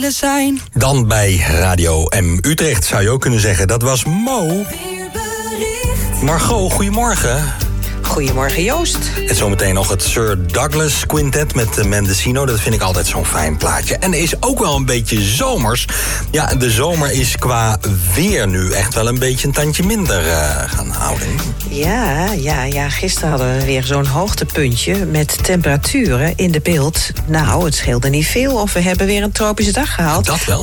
tijden zijn. Dan bij Radio M Utrecht zou je ook kunnen zeggen. Dat was Mo. Margot, goedemorgen. Goedemorgen Joost. En zometeen nog het Sir Douglas Quintet met Mendocino. Dat vind ik altijd zo'n fijn plaatje. En er is ook wel een beetje zomers. Ja, de zomer is qua weer nu echt wel een beetje een tandje minder gaan houden. Ja. Gisteren hadden we weer zo'n hoogtepuntje met temperaturen in de beeld. Nou, het scheelde niet veel of we hebben weer een tropische dag gehad. Dat wel,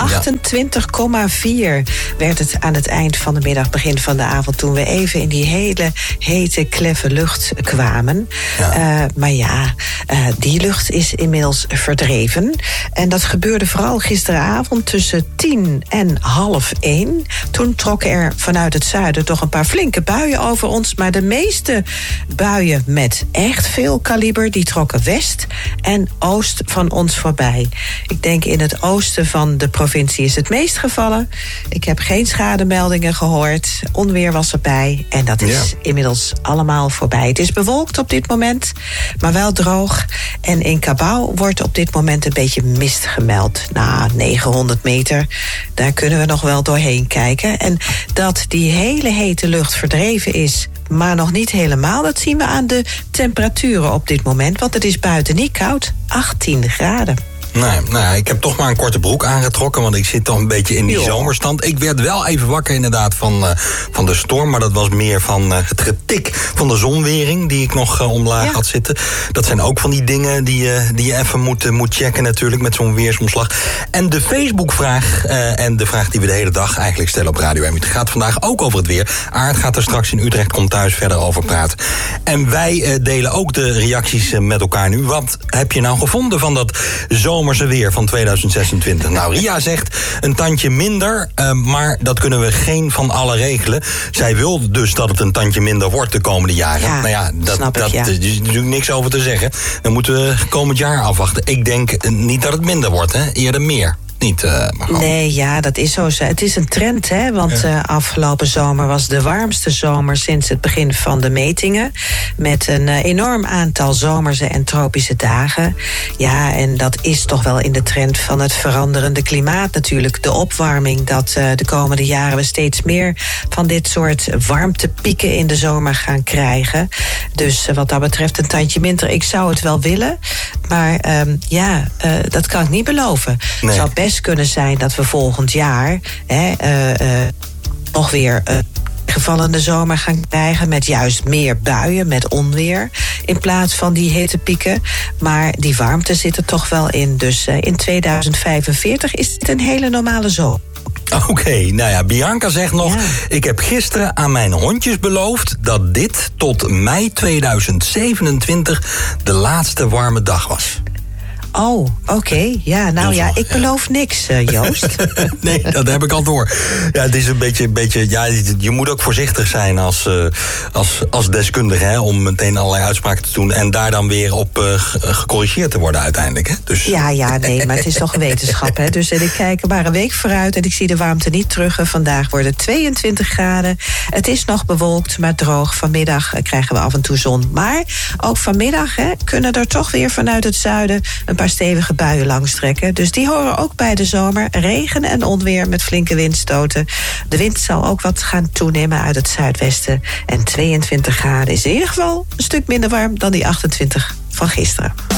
28,4 werd het aan het eind van de middag, begin van de avond, toen we even in die hele hete, kleffe lucht kwamen. Ja. Maar die lucht is inmiddels verdreven. En dat gebeurde vooral gisteravond tussen 10 en 12:30. Toen trokken er vanuit het zuiden toch een paar flinke buien over ons. Maar de meeste buien met echt veel kaliber, die trokken west en oost van ons voorbij. Ik denk in het oosten van de provincie is het meest gevallen. Ik heb geen schademeldingen gehoord. Onweer was erbij. En dat is inmiddels allemaal voorbij. Het is bewolkt op dit moment, maar wel droog. En in Cabau wordt op dit moment een beetje mist gemeld. 900 meter, daar kunnen we nog wel doorheen kijken. En dat die hele hete lucht verdreven is, maar nog niet helemaal, dat zien we aan de temperaturen op dit moment. Want het is buiten niet koud, 18 graden. Nee, ik heb toch maar een korte broek aangetrokken, want ik zit toch een beetje in die zomerstand. Ik werd wel even wakker inderdaad van de storm, maar dat was meer van het getik van de zonwering die ik nog omlaag had zitten. Dat zijn ook van die dingen die je even moet checken natuurlijk met zo'n weersomslag. En de Facebook-vraag en de vraag die we de hele dag eigenlijk stellen op Radio M gaat vandaag ook over het weer. Aart gaat er straks in Utrecht Komt Thuis verder over praten. En wij delen ook de reacties met elkaar nu. Wat heb je nou gevonden van dat zomerse weer van 2026? Nou, Ria zegt een tandje minder, maar dat kunnen we geen van alle regelen. Zij wil dus dat het een tandje minder wordt de komende jaren. Ja, daar is natuurlijk niks over te zeggen. Dan moeten we komend jaar afwachten. Ik denk niet dat het minder wordt, hè? Eerder meer. Dat is zo. Het is een trend, hè? Want afgelopen zomer was de warmste zomer sinds het begin van de metingen. Met een enorm aantal zomerse en tropische dagen. Ja, en dat is toch wel in de trend van het veranderende klimaat natuurlijk. De opwarming, dat de komende jaren we steeds meer van dit soort warmtepieken in de zomer gaan krijgen. Dus wat dat betreft een tandje minder. Ik zou het wel willen, maar dat kan ik niet beloven. Het zou best kunnen zijn dat we volgend jaar nog weer gevallende zomer gaan krijgen met juist meer buien, met onweer, in plaats van die hittepieken. Maar die warmte zit er toch wel in. Dus in 2045 is het een hele normale zomer. Oké, Bianca zegt nog, ik heb gisteren aan mijn hondjes beloofd dat dit tot mei 2027 de laatste warme dag was. Oh, oké. Ik beloof niks, Joost. Nee, dat heb ik al door. Ja, het is een beetje je moet ook voorzichtig zijn als deskundige, hè, om meteen allerlei uitspraken te doen en daar dan weer op gecorrigeerd te worden uiteindelijk. Hè? Dus. Maar het is toch wetenschap, hè. Dus ik kijk maar een week vooruit en ik zie de warmte niet terug. Vandaag wordt het 22 graden. Het is nog bewolkt, maar droog. Vanmiddag krijgen we af en toe zon. Maar ook vanmiddag kunnen er toch weer vanuit het zuiden een paar stevige buien langstrekken. Dus die horen ook bij de zomer. Regen en onweer met flinke windstoten. De wind zal ook wat gaan toenemen uit het zuidwesten. En 22 graden is in ieder geval een stuk minder warm dan die 28 van gisteren.